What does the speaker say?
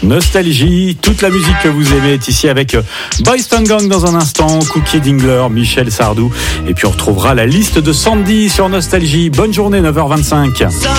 Nostalgie, toute la musique que vous aimez est ici avec Boys Town Gang dans un instant, Cookie Dingler, Michel Sardou. Et puis on retrouvera la liste de Sandy sur Nostalgie. Bonne journée, 9h25.